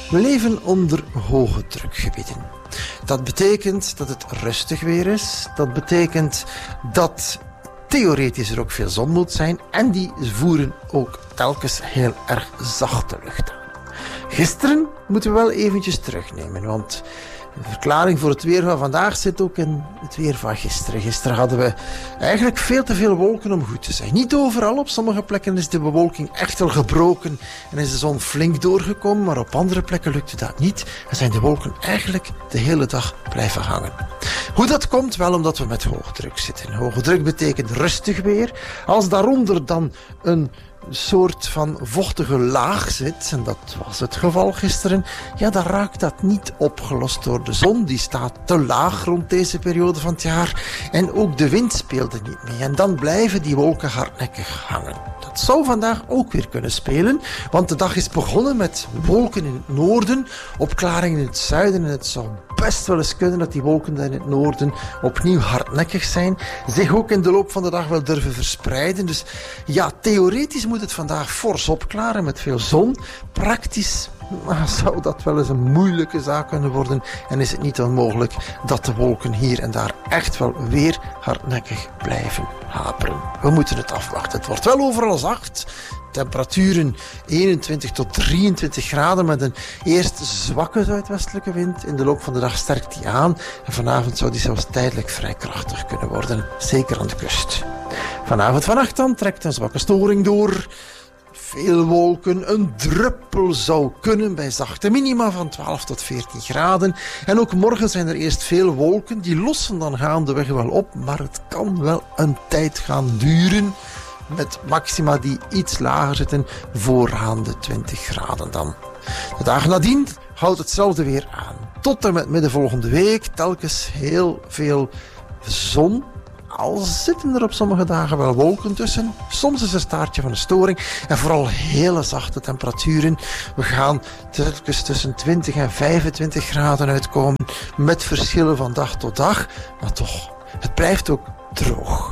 We leven onder hoge drukgebieden. Dat betekent dat het rustig weer is. Dat betekent dat theoretisch er ook veel zon moet zijn. En die voeren ook telkens heel erg zachte lucht aan. Gisteren moeten we wel eventjes terugnemen, want de verklaring voor het weer van vandaag zit ook in het weer van gisteren. Gisteren hadden we eigenlijk veel te veel wolken om goed te zijn. Niet overal, op sommige plekken is de bewolking echt wel gebroken en is de zon flink doorgekomen, maar op andere plekken lukte dat niet en zijn de wolken eigenlijk de hele dag blijven hangen. Hoe dat komt? Wel omdat we met hoogdruk zitten. Hoge druk betekent rustig weer. Als daaronder dan een soort van vochtige laag zit, en dat was het geval gisteren, ja, dan raakt dat niet opgelost door de zon. Die staat te laag rond deze periode van het jaar en ook de wind speelde niet mee. En dan blijven die wolken hardnekkig hangen. Dat zou vandaag ook weer kunnen spelen, want de dag is begonnen met wolken in het noorden, opklaringen in het zuiden en het zou best wel eens kunnen dat die wolken in het noorden opnieuw hardnekkig zijn, zich ook in de loop van de dag wel durven verspreiden. Dus ja, theoretisch moet het vandaag fors opklaren met veel zon. Praktisch zou dat wel eens een moeilijke zaak kunnen worden en is het niet onmogelijk dat de wolken hier en daar echt wel weer hardnekkig blijven haperen. We moeten het afwachten. Het wordt wel overal zacht. Temperaturen 21 tot 23 graden met een eerst zwakke zuidwestelijke wind. In de loop van de dag sterkt die aan en vanavond zou die zelfs tijdelijk vrij krachtig kunnen worden, zeker aan de kust. Vannacht dan trekt een zwakke storing door. Veel wolken, een druppel zou kunnen bij zachte minima van 12 tot 14 graden. En ook morgen zijn er eerst veel wolken, die lossen dan gaandeweg wel op, maar het kan wel een tijd gaan duren. Met maxima die iets lager zitten vooraan de 20 graden dan. De dagen nadien houdt hetzelfde weer aan. Tot en met midden volgende week telkens heel veel zon. Al zitten er op sommige dagen wel wolken tussen. Soms is er staartje van een storing. En vooral hele zachte temperaturen. We gaan telkens tussen 20 en 25 graden uitkomen. Met verschillen van dag tot dag. Maar toch, het blijft ook droog.